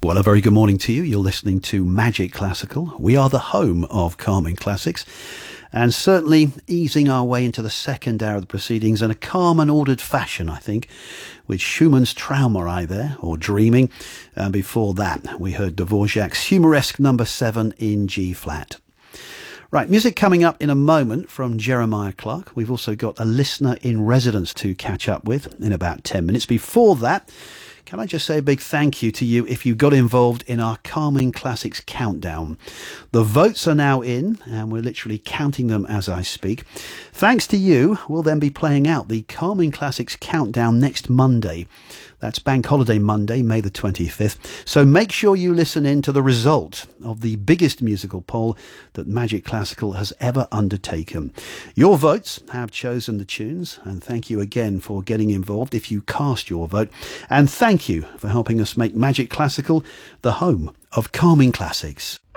Well, a very good morning to you. You're listening to Magic Classical. We are the home of calming classics, and certainly easing our way into the second hour of the proceedings in a calm and ordered fashion, I think, with Schumann's Traumerei there, or Dreaming. And before that, we heard Dvorak's Humoresque number 7 in G-flat. Right, music coming up in a moment from Jeremiah Clark. We've also got a listener in residence to catch up with in about 10 minutes. Before that, can I just say a big thank you to you if you got involved in our Calming Classics countdown. The votes are now in, and we're literally counting them as I speak. Thanks to you, we'll then be playing out the Calming Classics countdown next Monday. That's Bank Holiday Monday, May the 25th. So make sure you listen in to the result of the biggest musical poll that Magic Classical has ever undertaken. Your votes have chosen the tunes, and thank you again for getting involved if you cast your vote. And thank you for helping us make Magic Classical the home of calming classics.